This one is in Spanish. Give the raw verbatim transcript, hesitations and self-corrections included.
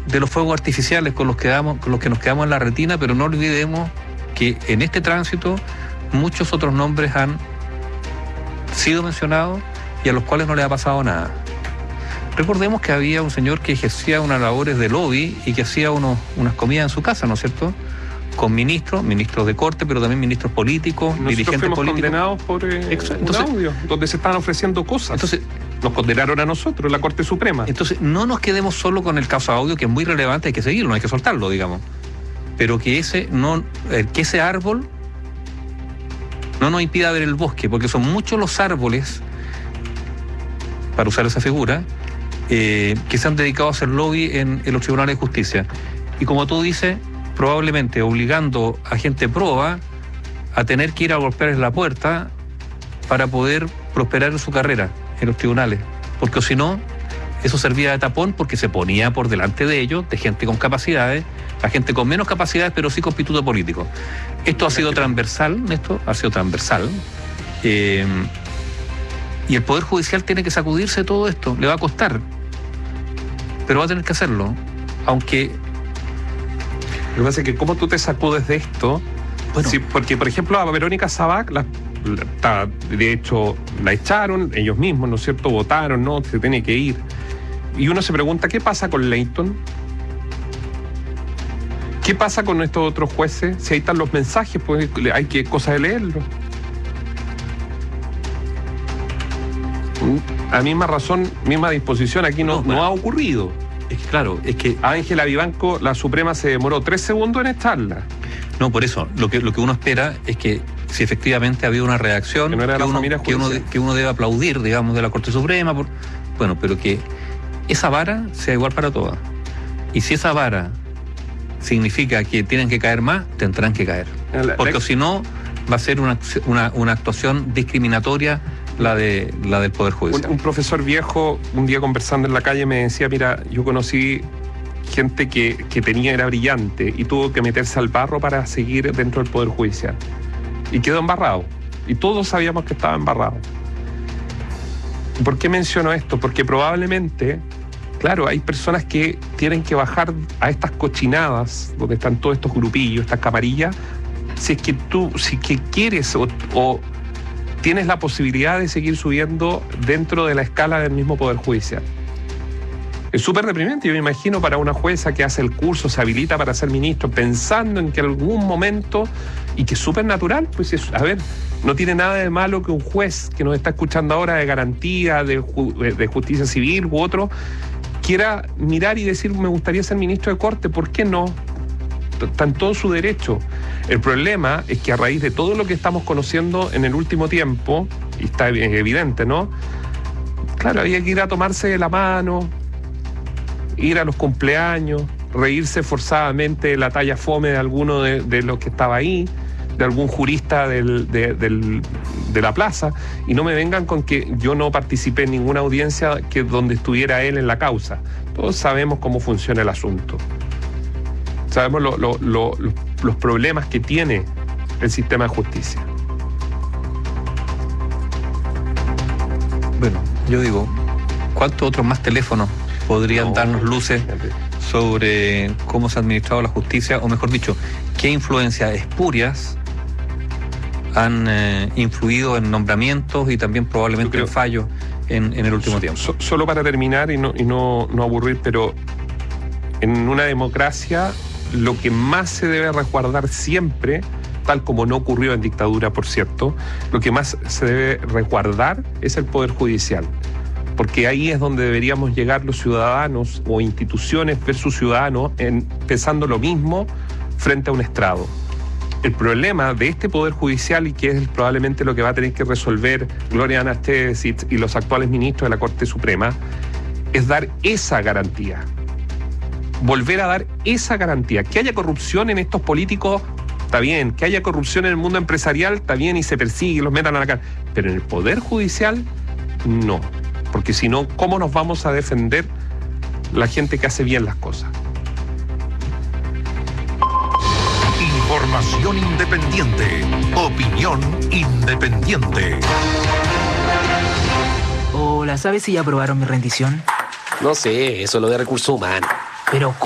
de los fuegos artificiales con los que damos, con los que nos quedamos en la retina, pero no olvidemos que en este tránsito muchos otros nombres han sido mencionados y a los cuales no les ha pasado nada. Recordemos que había un señor que ejercía unas labores de lobby y que hacía unos, unas comidas en su casa, ¿no es cierto?, con ministros, ministros de corte, pero también ministros políticos, Nosotros dirigentes fuimos políticos. condenados por eh, Entonces, un audio donde se estaban ofreciendo cosas. Entonces, nos condenaron a nosotros, la Corte Suprema. Entonces, no nos quedemos solo con el caso audio, que es muy relevante, hay que seguirlo, no hay que soltarlo, digamos. Pero que ese, no, eh, que ese árbol no nos impida ver el bosque, porque son muchos los árboles, para usar esa figura, eh, que se han dedicado a hacer lobby en, en los tribunales de justicia. Y como tú dices, probablemente obligando a gente proba a tener que ir a golpearles la puerta para poder prosperar en su carrera en los tribunales, porque si no, eso servía de tapón porque se ponía por delante de ellos, de gente con capacidades, a gente con menos capacidades, pero sí con pituto político. Esto ha sido transversal, esto ha sido transversal, eh, y el Poder Judicial tiene que sacudirse todo esto, le va a costar, pero va a tener que hacerlo, aunque... Lo que pasa es que cómo tú te sacudes de esto, bueno, sí, porque por ejemplo a Verónica Sabac, la, la, de hecho la echaron, ellos mismos, ¿no es cierto?, votaron, no, se tiene que ir. Y uno se pregunta, ¿qué pasa con Leighton? ¿Qué pasa con estos otros jueces? Si ahí están los mensajes, pues hay que cosa de leerlos. A misma razón, misma disposición, aquí no, no, bueno, no ha ocurrido. Es que claro, es que a Ángela Vivanco, la Suprema se demoró tres segundos en echarla. No, por eso, lo que, lo que uno espera es que si efectivamente ha habido una reacción que, no era que, la uno, familia que, uno, que uno debe aplaudir, digamos, de la Corte Suprema, por, bueno, pero que esa vara sea igual para todas. Y si esa vara significa que tienen que caer más, tendrán que caer. La, Porque la... si no, va a ser una, una, una actuación discriminatoria la de la del Poder Judicial. Un, un profesor viejo, un día conversando en la calle, me decía, mira, yo conocí gente que, que tenía, era brillante y tuvo que meterse al barro para seguir dentro del Poder Judicial. Y quedó embarrado. Y todos sabíamos que estaba embarrado. ¿Por qué menciono esto? Porque probablemente, claro, hay personas que tienen que bajar a estas cochinadas, donde están todos estos grupillos, estas camarillas, si es que tú, si es que quieres o, o tienes la posibilidad de seguir subiendo dentro de la escala del mismo Poder Judicial. Es súper deprimente, yo me imagino, para una jueza que hace el curso, se habilita para ser ministro, pensando en que algún momento, y que es súper natural, pues es, a ver, no tiene nada de malo que un juez que nos está escuchando ahora de garantía, de, de justicia civil u otro, quiera mirar y decir, me gustaría ser ministro de Corte, ¿por qué no? Está en todo su derecho. El problema es que a raíz de todo lo que estamos conociendo en el último tiempo, y está evidente, ¿no? Claro, había que ir a tomarse de la mano, ir a los cumpleaños, reírse forzadamente de la talla fome de alguno de, de los que estaba ahí, de algún jurista del, de, del, de la plaza, y no me vengan con que yo no participé en ninguna audiencia que donde estuviera él en la causa. Todos sabemos cómo funciona el asunto. Sabemos lo, lo, lo, lo, los problemas que tiene el sistema de justicia. Bueno, yo digo, ¿cuántos otros más teléfonos podrían no, darnos luces sobre cómo se ha administrado la justicia, o mejor dicho, qué influencias espurias han eh, influido en nombramientos y también probablemente en fallos en, en el último so, tiempo? So, solo para terminar y no, y no, no aburrir, pero en una democracia lo que más se debe resguardar siempre, tal como no ocurrió en dictadura, por cierto, lo que más se debe resguardar es el Poder Judicial. Porque ahí es donde deberíamos llegar los ciudadanos o instituciones versus ciudadanos, en, pensando lo mismo frente a un estrado. El problema de este Poder Judicial, y que es probablemente lo que va a tener que resolver Gloria Anastesic y los actuales ministros de la Corte Suprema, es dar esa garantía. Volver a dar esa garantía. Que haya corrupción en estos políticos, está bien. Que haya corrupción en el mundo empresarial, está bien, y se persigue, los metan a la cárcel. Pero en el Poder Judicial, no. Porque si no, ¿cómo nos vamos a defender la gente que hace bien las cosas? Información independiente. Opinión independiente. Hola, ¿sabes si ya aprobaron mi rendición? No sé, eso es lo de recursos humanos. Pero